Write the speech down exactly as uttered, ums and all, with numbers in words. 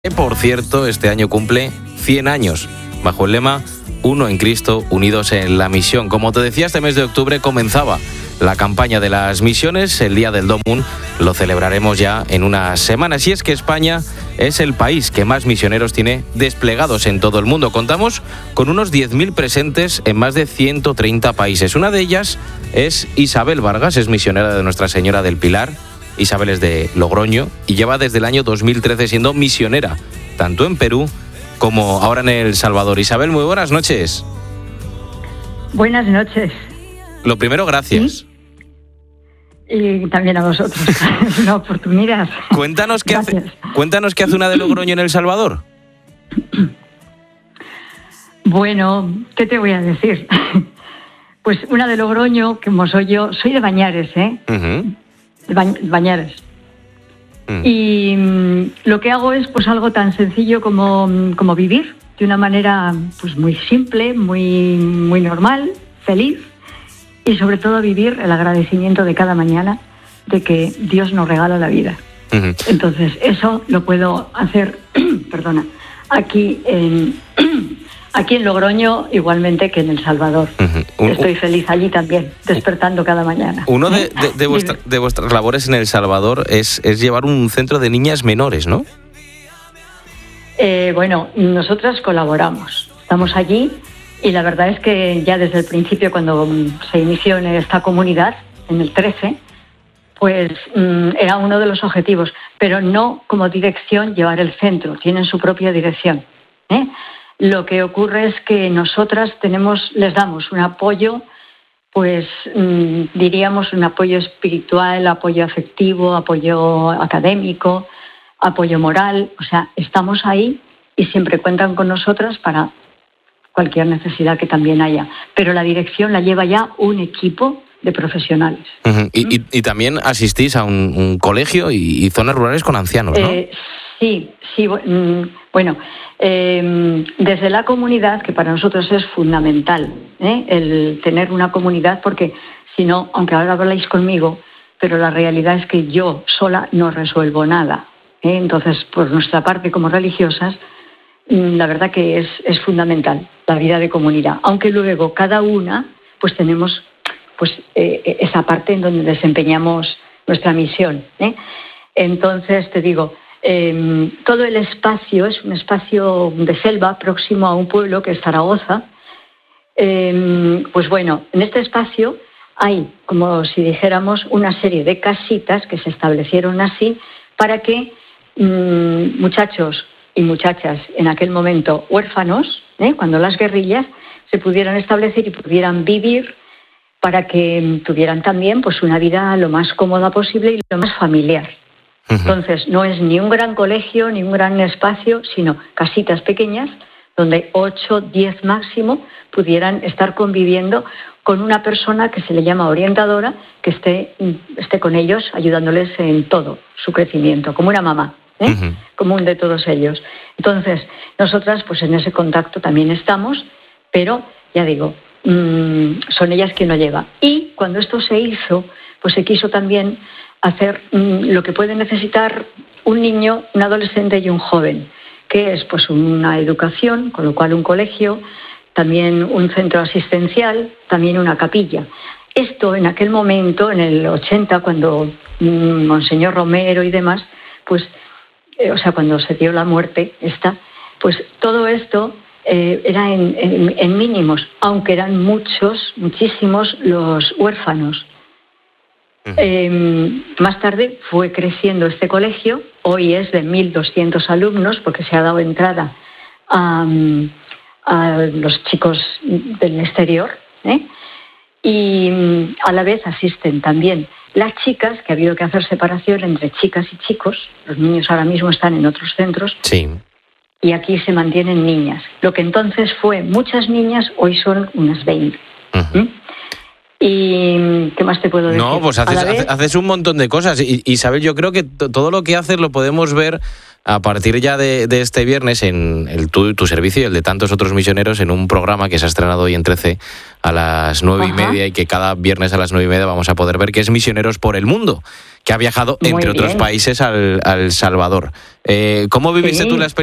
Por cierto, este año cumple cien años, bajo el lema Uno en Cristo, unidos en la misión. Como te decía, este mes de octubre comenzaba la campaña de las misiones, el Día del Dómun, lo celebraremos ya en unas semanas. Y es que España es el país que más misioneros tiene desplegados en todo el mundo. Contamos con unos diez mil presentes en más de ciento treinta países. Una de ellas es Isabel Vargas, es misionera de Nuestra Señora del Pilar. Isabel es de Logroño y lleva desde el año dos mil trece siendo misionera, tanto en Perú como ahora en El Salvador. Isabel, muy buenas noches. Buenas noches. Lo primero, gracias. ¿Sí? Y también a vosotros. Es una oportunidad. Cuéntanos qué hace, cuéntanos qué hace una de Logroño en El Salvador. Bueno, ¿qué te voy a decir? Pues una de Logroño, como soy yo, soy de Bañares, ¿eh? Uh-huh. De Ba- Bañares. Uh-huh. Y mm, lo que hago es pues algo tan sencillo como, como vivir de una manera pues muy simple, muy, muy normal, feliz. Y sobre todo vivir el agradecimiento de cada mañana de que Dios nos regala la vida. Uh-huh. Entonces, eso lo puedo hacer, perdona, aquí en, aquí en Logroño, igualmente que en El Salvador. Uh-huh. Un, Estoy feliz allí también, despertando cada mañana. Uno de, de, de, vuestra, de vuestras labores en El Salvador es, es llevar un centro de niñas menores, ¿no? Eh, bueno, nosotras colaboramos. Estamos allí. Y la verdad es que ya desde el principio, cuando se inició en esta comunidad, en el trece, pues mm, era uno de los objetivos, pero no como dirección llevar el centro, tienen su propia dirección, ¿eh? Lo que ocurre es que nosotras tenemos, les damos un apoyo, pues mm, diríamos un apoyo espiritual, apoyo afectivo, apoyo académico, apoyo moral, o sea, estamos ahí y siempre cuentan con nosotras para cualquier necesidad que también haya. Pero la dirección la lleva ya un equipo de profesionales. Uh-huh. Y, y, y también asistís a un, un colegio y, y zonas rurales con ancianos, ¿no? Eh, sí, sí. Bueno, eh, desde la comunidad, que para nosotros es fundamental, ¿eh? el tener una comunidad, porque si no, aunque ahora habláis conmigo, pero la realidad es que yo sola no resuelvo nada, ¿eh? Entonces, por nuestra parte como religiosas, la verdad que es, es fundamental la vida de comunidad, aunque luego cada una pues tenemos pues eh, esa parte en donde desempeñamos nuestra misión, ¿eh? Entonces te digo, eh, todo el espacio es un espacio de selva próximo a un pueblo que es Zaragoza. Eh, pues bueno, en este espacio hay, como si dijéramos, una serie de casitas que se establecieron así para que mmm, muchachos y muchachas en aquel momento huérfanos, ¿eh? cuando las guerrillas se pudieran establecer y pudieran vivir para que tuvieran también pues una vida lo más cómoda posible y lo más familiar. Uh-huh. Entonces, no es ni un gran colegio, ni un gran espacio, sino casitas pequeñas donde ocho, diez máximo pudieran estar conviviendo con una persona que se le llama orientadora, que esté, esté con ellos ayudándoles en todo su crecimiento, como una mamá. ¿Eh? Uh-huh. Común de todos ellos. Entonces, nosotras pues en ese contacto también estamos, pero ya digo, mmm, son ellas quien lo lleva. Y cuando esto se hizo, pues se quiso también hacer mmm, lo que puede necesitar un niño, un adolescente y un joven, que es pues una educación, con lo cual un colegio, también un centro asistencial, también una capilla. Esto en aquel momento, en el ochenta, cuando mmm, Monseñor Romero y demás, pues o sea, cuando se dio la muerte esta, pues todo esto eh, era en, en, en mínimos, aunque eran muchos, muchísimos los huérfanos. Uh-huh. Eh, más tarde fue creciendo este colegio, hoy es de mil doscientos alumnos, porque se ha dado entrada a, a los chicos del exterior, ¿eh? Y a la vez asisten también las chicas, que ha habido que hacer separación entre chicas y chicos. Los niños ahora mismo están en otros centros. Sí. Y aquí se mantienen niñas. Lo que entonces fue muchas niñas, hoy son unas veinte. Uh-huh. ¿Mm? ¿Y qué más te puedo decir? No, pues haces, vez... haces un montón de cosas. Y, Isabel, yo creo que t- todo lo que haces lo podemos ver a partir ya de, de este viernes en el, tu, tu servicio y el de tantos otros misioneros en un programa que se ha estrenado hoy en trece a las nueve y media y que cada viernes a las nueve y media vamos a poder ver, que es Misioneros por el Mundo. que ha viajado, entre Muy otros bien. países, al, al Salvador. Eh, ¿Cómo viviste Sí. tú la experiencia?